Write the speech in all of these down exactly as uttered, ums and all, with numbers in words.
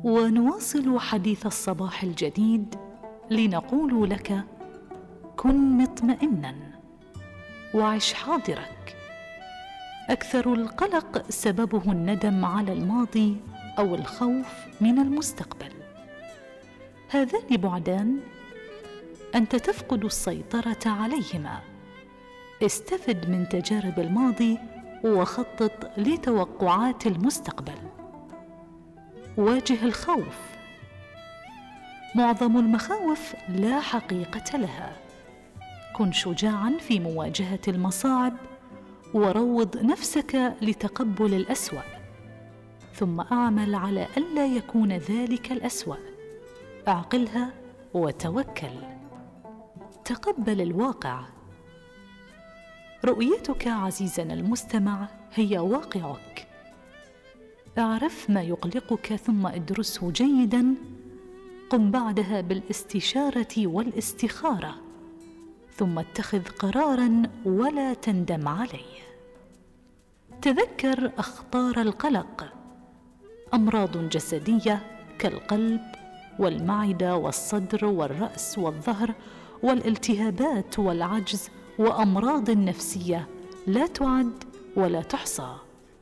ونواصل حديث الصباح الجديد لنقول لك: كن مطمئناً وعش حاضرك. أكثر القلق سببه الندم على الماضي أو الخوف من المستقبل. هذان بعدان أنت تفقد السيطرة عليهما. استفد من تجارب الماضي وخطط لتوقعات المستقبل. واجه الخوف. معظم المخاوف لا حقيقة لها. كن شجاعاً في مواجهة المصاعب، وروض نفسك لتقبل الأسوأ، ثم أعمل على ألا يكون ذلك الأسوأ. اعقلها وتوكل. تقبل الواقع. رؤيتك عزيزنا المستمع هي واقعك. اعرف ما يقلقك ثم ادرسه جيداً. قم بعدها بالاستشارة والاستخارة، ثم اتخذ قراراً ولا تندم عليه. تذكر أخطار القلق: أمراض جسدية كالقلب والمعدة والصدر والرأس والظهر، والالتهابات والعجز، وأمراض نفسية لا تعد ولا تحصى.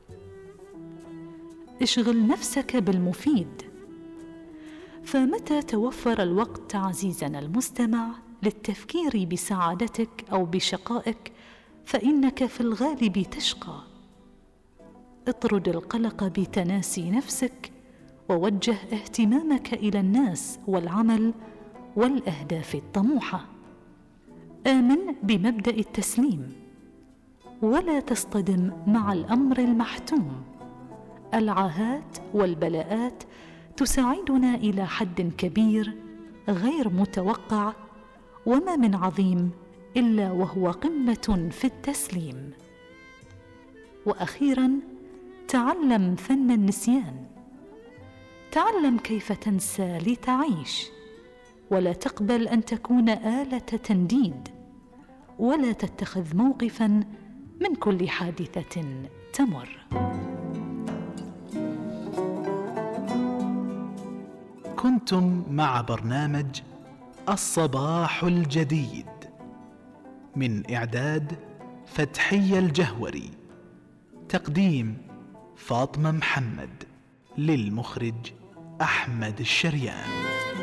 اشغل نفسك بالمفيد. فمتى توفر الوقت عزيزنا المستمع للتفكير بسعادتك أو بشقائك، فإنك في الغالب تشقى. اطرد القلق بتناسي نفسك، ووجه اهتمامك إلى الناس والعمل والأهداف الطموحة. آمن بمبدأ التسليم، ولا تصطدم مع الأمر المحتوم. العاهات والبلاءات تساعدنا إلى حد كبير غير متوقع، وما من عظيم إلا وهو قمة في التسليم. وأخيراً، تعلم فن النسيان. تعلم كيف تنسى لتعيش، ولا تقبل أن تكون آلة تنديد، ولا تتخذ موقفاً من كل حادثة تمر. كنتم مع برنامج الصباح الجديد، من إعداد فتحي الجهوري، تقديم فاطمة محمد، للمخرج أحمد الشريان.